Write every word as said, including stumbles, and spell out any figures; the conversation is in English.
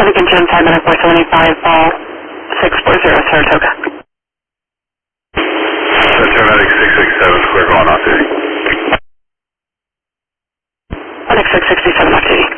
Lincoln Jim five nine four seven five, ball six four zero, Saratoga. Center Medic six six seven, clear going off duty. Medic six sixty-seven off duty.